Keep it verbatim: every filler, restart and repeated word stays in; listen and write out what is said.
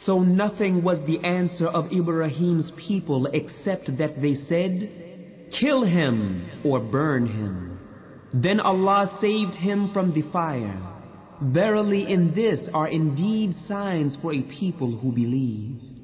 So nothing was the answer of Ibrahim's people except that they said, "Kill him or burn him." Then Allah saved him from the fire. Verily in this are indeed signs for a people who believe.